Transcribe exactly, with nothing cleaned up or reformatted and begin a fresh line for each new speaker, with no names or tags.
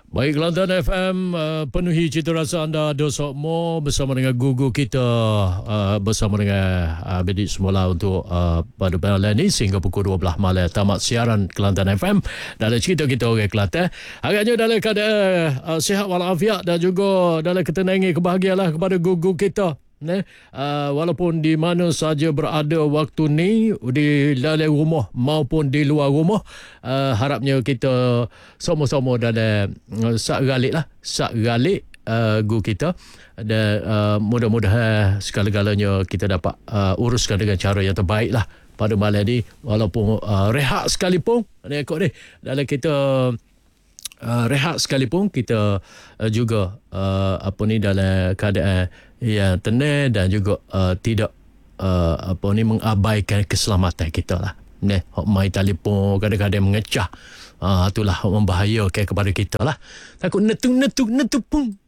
Baik, Kelantan F M uh, penuhi cita rasa anda Dosok Mo bersama dengan Gugu kita uh, bersama dengan uh, Bedik semula untuk uh, pada malam ini sehingga pukul dua belas malam tamat siaran Kelantan F M. Dalam cerita kita orang Kelantan agaknya dalam keadaan uh, sihat walafiat dan juga dalam ketenangan kebahagiaan lah kepada Gugu kita. Ne, uh, walaupun di mana saja berada waktu ni, di dalam rumah maupun di luar rumah, uh, harapnya kita sama-sama dalam uh, sak galik lah, sak galik uh, gu kita, dan uh, mudah-mudahan segala-galanya kita dapat uh, uruskan dengan cara yang terbaik lah pada malam ni, walaupun uh, rehat sekalipun ni ikut ni dalam kita Uh, rehat sekalipun kita uh, juga uh, apa ni dalam keadaan yang tenang dan juga uh, tidak uh, apa ni mengabaikan keselamatan kita lah. Ni hok mai telefon kadang-kadang mengecah. Ah uh, itulah membahayakan kepada kita lah. Takut netu netu netu pun